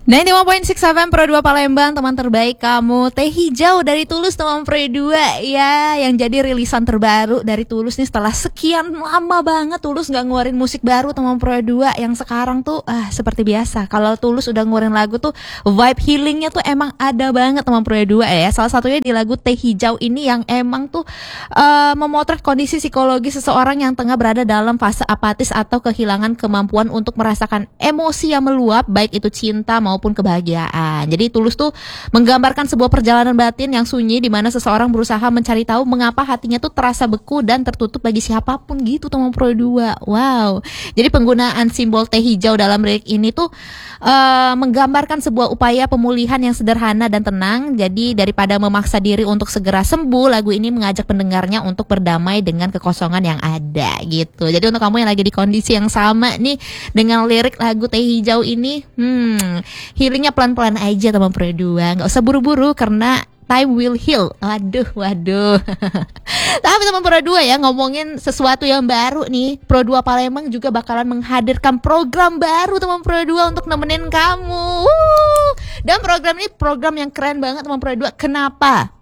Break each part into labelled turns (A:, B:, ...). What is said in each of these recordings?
A: 95.6 FM Pro 2 Palembang, teman terbaik kamu. Teh Hijau dari Tulus, teman Pro 2 ya, yang jadi rilisan terbaru dari Tulus nih. Setelah sekian lama banget Tulus gak ngeluarin musik baru, teman Pro 2. Yang sekarang tuh seperti biasa, kalau Tulus udah ngeluarin lagu tuh vibe healingnya tuh emang ada banget, teman Pro 2 ya. Salah satunya di lagu Teh Hijau ini yang emang tuh memotret kondisi psikologi seseorang yang tengah berada dalam fase apatis atau kehilangan kemampuan untuk merasakan emosi yang meluap, baik itu cinta maupun kebahagiaan. Jadi Tulus tuh menggambarkan sebuah perjalanan batin yang sunyi di mana seseorang berusaha mencari tahu mengapa hatinya tuh terasa beku dan tertutup bagi siapapun gitu, teman Pro 2. Wow. Jadi penggunaan simbol teh hijau dalam lirik ini tuh menggambarkan sebuah upaya pemulihan yang sederhana dan tenang. Jadi daripada memaksa diri untuk segera sembuh, lagu ini mengajak pendengarnya untuk berdamai dengan kekosongan yang ada gitu. Jadi untuk kamu yang lagi di kondisi yang sama nih dengan lirik lagu Teh Hijau ini, healingnya pelan-pelan aja, teman Pro 2. Gak usah buru-buru karena time will heal. Waduh. Tapi teman Pro 2 ya, ngomongin sesuatu yang baru nih, Pro 2 Palembang juga bakalan menghadirkan program baru, teman Pro 2, untuk nemenin kamu. Dan program ini program yang keren banget, teman Pro 2. Kenapa?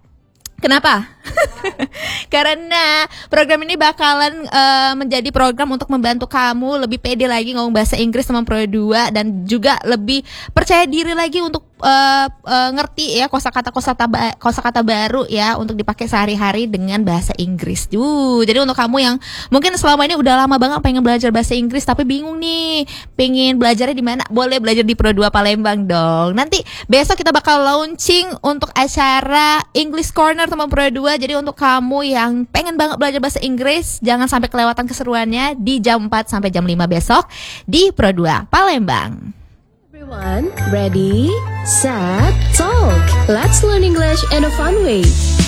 A: Karena program ini bakalan menjadi program untuk membantu kamu lebih pede lagi ngomong bahasa Inggris, teman Pro 2, dan juga lebih percaya diri lagi untuk ngerti ya kosakata baru ya untuk dipakai sehari-hari dengan bahasa Inggris. Jadi untuk kamu yang mungkin selama ini udah lama banget pengen belajar bahasa Inggris tapi bingung nih, pengen belajarnya di mana? Boleh belajar di Pro 2 Palembang dong. Nanti besok kita bakal launching untuk acara English Corner, teman Pro 2. Jadi untuk kamu yang pengen banget belajar bahasa Inggris, jangan sampai kelewatan keseruannya di jam 4 sampai jam 5 besok di Pro 2 Palembang.
B: Everyone, ready, set, talk. Let's learn English in a fun way.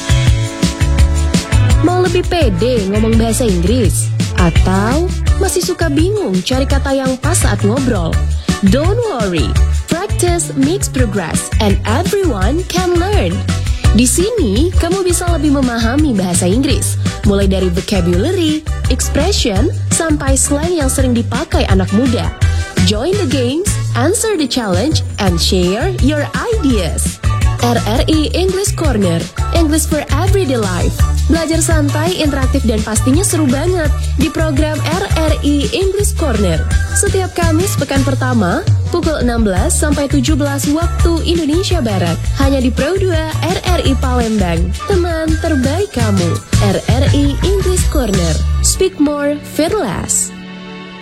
B: Mau lebih pede ngomong bahasa Inggris? Atau masih suka bingung cari kata yang pas saat ngobrol? Don't worry, practice makes progress and everyone can learn. Di sini, kamu bisa lebih memahami bahasa Inggris, mulai dari vocabulary, expression, sampai slang yang sering dipakai anak muda. Join the games, answer the challenge, and share your ideas. RRI English Corner, English for Everyday Life. Belajar santai, interaktif, dan pastinya seru banget di program RRI English Corner. Setiap Kamis pekan pertama, pukul 16 sampai 17 waktu Indonesia Barat. Hanya di Pro 2 RRI Palembang. Teman terbaik kamu, RRI English Corner. Speak more, fear less.